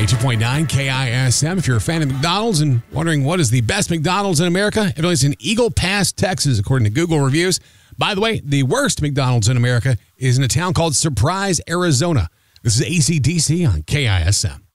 92.9 KISM. If you're a fan of McDonald's and wondering what is the best McDonald's in America, it is in Eagle Pass, Texas, according to Google reviews. By the way, the worst McDonald's in America is in a town called Surprise, Arizona. This is AC/DC on KISM.